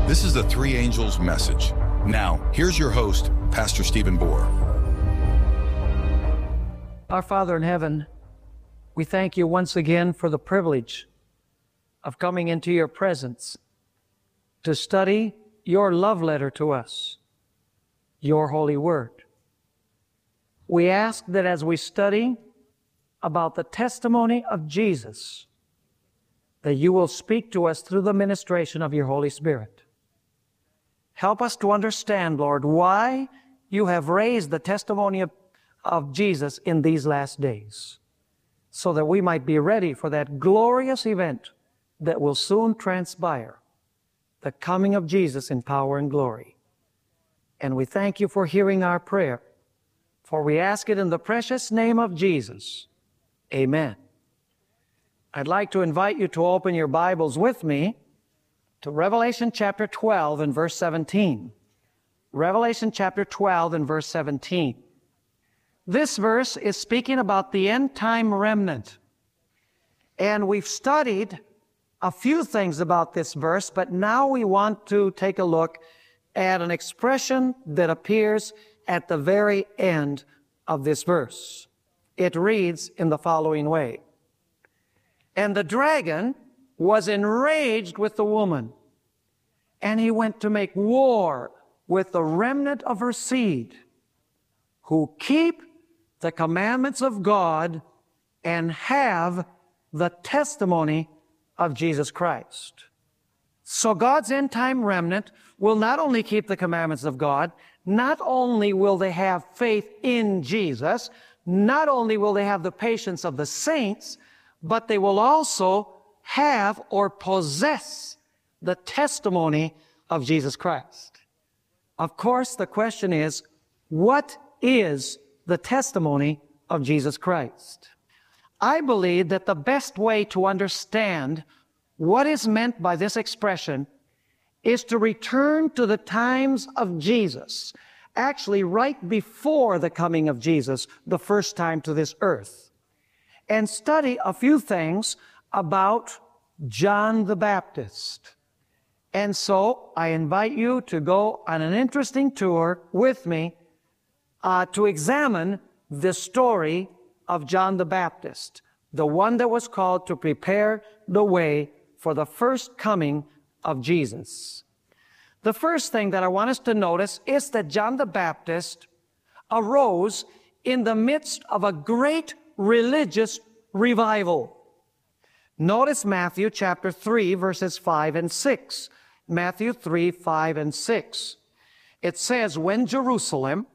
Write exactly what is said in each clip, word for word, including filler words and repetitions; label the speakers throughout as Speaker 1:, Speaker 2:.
Speaker 1: This is the Three Angels Message. Now, here's your host, Pastor Stephen Bohr.
Speaker 2: Our Father in heaven, we thank you once again for the privilege of coming into your presence to study your love letter to us, your holy word. We ask that as we study about the testimony of Jesus, that you will speak to us through the ministration of your Holy Spirit. Help us to understand, Lord, why you have raised the testimony of, of Jesus in these last days, so that we might be ready for that glorious event that will soon transpire, the coming of Jesus in power and glory. And we thank you for hearing our prayer, for we ask it in the precious name of Jesus. Amen. I'd like to invite you to open your Bibles with me to Revelation chapter twelve and verse seventeen. Revelation chapter twelve and verse seventeen. This verse is speaking about the end-time remnant. And we've studied a few things about this verse, but now we want to take a look at an expression that appears at the very end of this verse. It reads in the following way: "And the dragon was enraged with the woman, and he went to make war with the remnant of her seed, who keep the commandments of God and have the testimony of Jesus Christ." So God's end-time remnant will not only keep the commandments of God, not only will they have faith in Jesus, not only will they have the patience of the saints, but they will also have or possess the testimony of Jesus Christ. Of course, the question is, what is the testimony of Jesus Christ? I believe that the best way to understand what is meant by this expression is to return to the times of Jesus, actually right before the coming of Jesus, the first time to this earth, and study a few things about John the Baptist. And so I invite you to go on an interesting tour with me uh, to examine the story of John the Baptist, the one that was called to prepare the way for the first coming of Jesus. The first thing that I want us to notice is that John the Baptist arose in the midst of a great religious revival. Notice Matthew chapter three, verses five and six. Matthew three, five and six. It says, "When Jerusalem,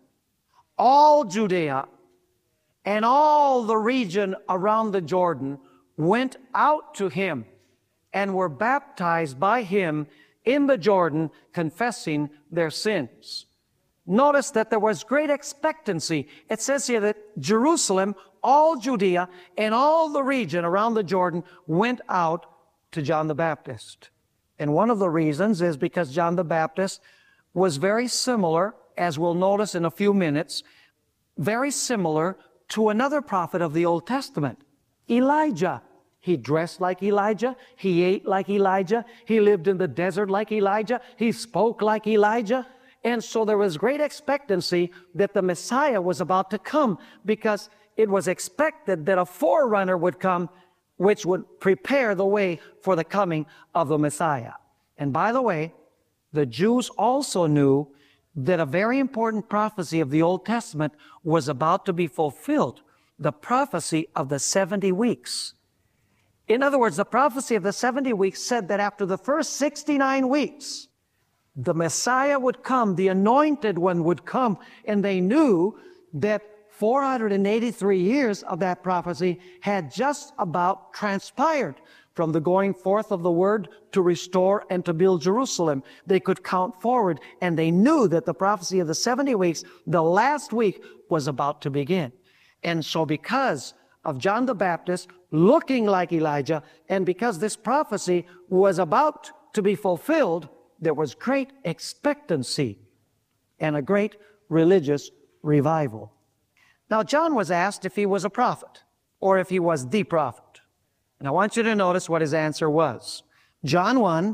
Speaker 2: all Judea, and all the region around the Jordan went out to him and were baptized by him in the Jordan, confessing their sins." Notice that there was great expectancy. It says here that Jerusalem, all Judea, and all the region around the Jordan went out to John the Baptist. And one of the reasons is because John the Baptist was very similar, as we'll notice in a few minutes, very similar to another prophet of the Old Testament, Elijah. He dressed like Elijah. He ate like Elijah. He lived in the desert like Elijah. He spoke like Elijah. And so there was great expectancy that the Messiah was about to come, because it was expected that a forerunner would come which would prepare the way for the coming of the Messiah. And by the way, the Jews also knew that a very important prophecy of the Old Testament was about to be fulfilled, the prophecy of the seventy weeks. In other words, the prophecy of the seventy weeks said that after the first sixty-nine weeks, the Messiah would come, the anointed one would come, and they knew that four hundred eighty-three years of that prophecy had just about transpired from the going forth of the word to restore and to build Jerusalem. They could count forward, and they knew that the prophecy of the seventy weeks, the last week, was about to begin. And so because of John the Baptist looking like Elijah, and because this prophecy was about to be fulfilled, there was great expectancy and a great religious revival. Now, John was asked if he was a prophet or if he was the prophet. And I want you to notice what his answer was. John one,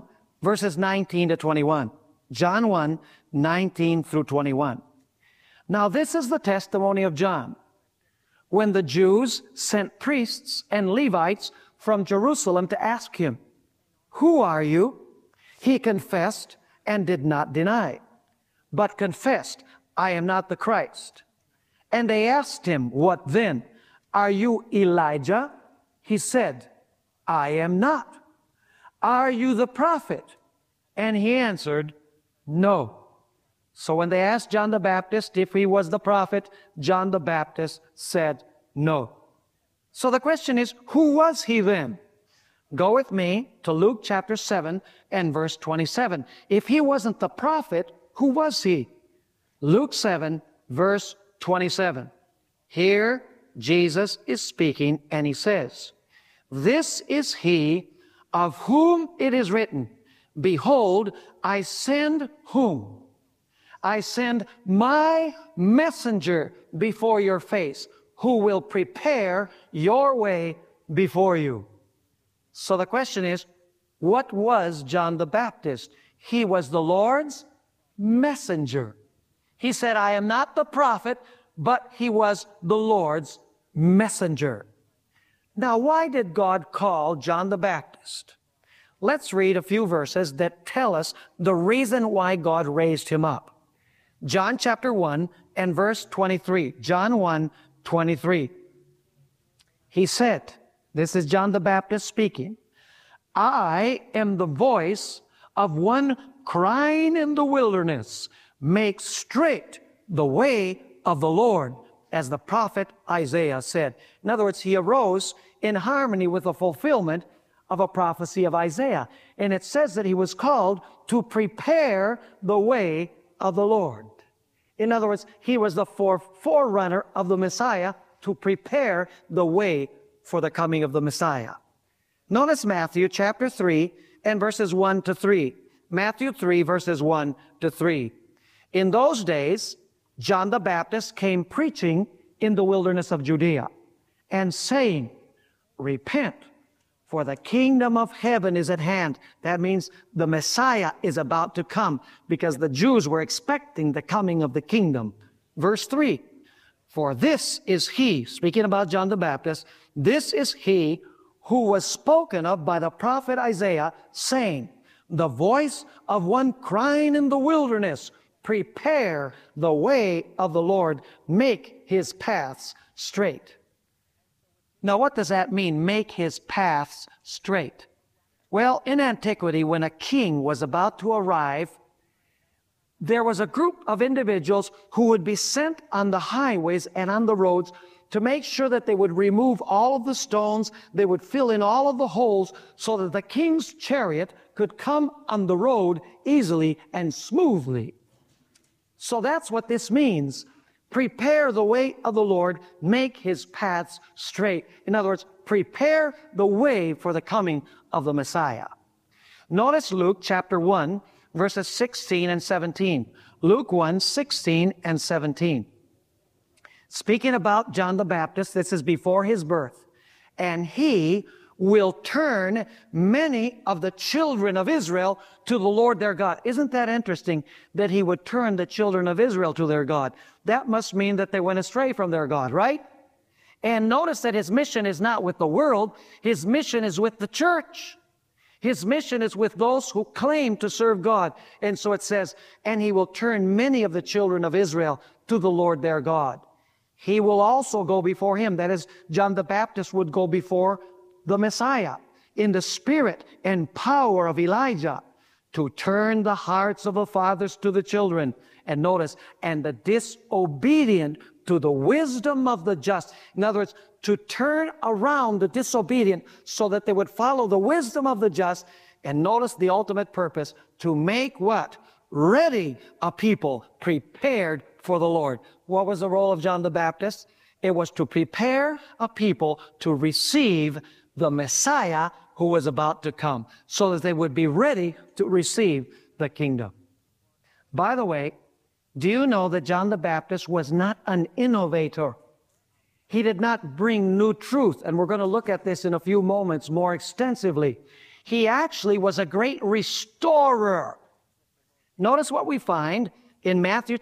Speaker 2: verses nineteen to twenty-one. John one, nineteen through twenty-one. Now this is the testimony of John. When the Jews sent priests and Levites from Jerusalem to ask him, "Who are you?" he confessed and did not deny, but confessed, "I am not the Christ." And they asked him, "What then? Are you Elijah?" He said, "I am not." "Are you the prophet?" And he answered, "No." So when they asked John the Baptist if he was the prophet, John the Baptist said, "No." So the question is, who was he then? Go with me to Luke chapter seven and verse twenty-seven. If he wasn't the prophet, who was he? Luke seven, verse twenty-seven. Here Jesus is speaking, and he says, "This is he of whom it is written, Behold, I send whom? I send my messenger before your face, who will prepare your way before you." So the question is, what was John the Baptist? He was the Lord's messenger. He said, "I am not the prophet," but he was the Lord's messenger. Now, why did God call John the Baptist? Let's read a few verses that tell us the reason why God raised him up. John chapter one and verse twenty-three. John one, twenty-three. He said, this is John the Baptist speaking, "I am the voice of one crying in the wilderness, make straight the way of the Lord," as the prophet Isaiah said. In other words, he arose in harmony with the fulfillment of a prophecy of Isaiah. And it says that he was called to prepare the way of the Lord. In other words, he was the forerunner of the Messiah to prepare the way for the coming of the Messiah. Notice Matthew chapter three and verses one to three. Matthew three, verses one to three. "In those days, John the Baptist came preaching in the wilderness of Judea and saying, Repent, for the kingdom of heaven is at hand." That means the Messiah is about to come, because the Jews were expecting the coming of the kingdom. Verse three, "For this is he," speaking about John the Baptist, "this is he who was spoken of by the prophet Isaiah, saying, The voice of one crying in the wilderness, Prepare the way of the Lord, make his paths straight." Now, what does that mean, make his paths straight? Well, in antiquity, when a king was about to arrive, there was a group of individuals who would be sent on the highways and on the roads to make sure that they would remove all of the stones, they would fill in all of the holes, so that the king's chariot could come on the road easily and smoothly. So that's what this means. Prepare the way of the Lord, make his paths straight. In other words, prepare the way for the coming of the Messiah. Notice Luke chapter one, verses sixteen and seventeen. Luke one, sixteen and seventeen. Speaking about John the Baptist, this is before his birth. "And he will turn many of the children of Israel to the Lord their God." Isn't that interesting that he would turn the children of Israel to their God? That must mean that they went astray from their God, right? And notice that his mission is not with the world. His mission is with the church. His mission is with those who claim to serve God. And so it says, "And he will turn many of the children of Israel to the Lord their God." He will also go before him. That is, John the Baptist would go before the Messiah in the spirit and power of Elijah to turn the hearts of the fathers to the children. And notice, and the disobedient to the wisdom of the just. In other words, to turn around the disobedient so that they would follow the wisdom of the just. And notice the ultimate purpose, to make what? Ready a people prepared for the Lord. What was the role of John the Baptist? It was to prepare a people to receive the Messiah who was about to come, so that they would be ready to receive the kingdom. By the way, do you know that John the Baptist was not an innovator? He did not bring new truth, and we're going to look at this in a few moments more extensively. He actually was a great restorer. Notice what we find in Matthew